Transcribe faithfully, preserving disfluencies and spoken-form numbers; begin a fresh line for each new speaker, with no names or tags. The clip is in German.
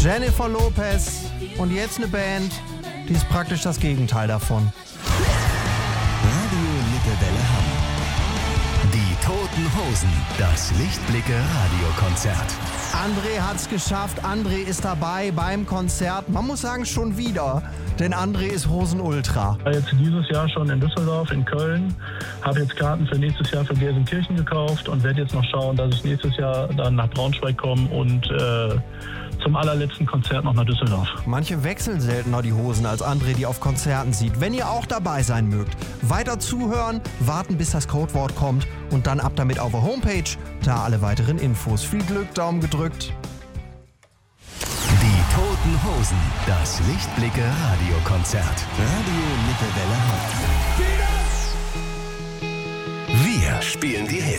Jennifer Lopez und jetzt eine Band, die ist praktisch das Gegenteil davon.
Radio Mittelwelle Hamm. Die Toten Hosen, das Lichtblicke-Radiokonzert.
André hat's geschafft, André ist dabei beim Konzert. Man muss sagen, schon wieder, denn André ist Hosenultra.
Ich war jetzt dieses Jahr schon in Düsseldorf, in Köln, habe jetzt Karten für nächstes Jahr für Gelsenkirchen gekauft und werde jetzt noch schauen, dass ich nächstes Jahr dann nach Braunschweig komme und äh, zum allerletzten Konzert noch nach Düsseldorf.
Manche wechseln seltener die Hosen, als André die auf Konzerten sieht. Wenn ihr auch dabei sein mögt, weiter zuhören, warten bis das Codewort kommt und dann ab damit auf der Homepage, da alle weiteren Infos. Viel Glück, Daumen gedrückt.
Die Toten Hosen, das Lichtblicke-Radiokonzert. Radio Mittelwelle Hamm. Wir spielen die Hits.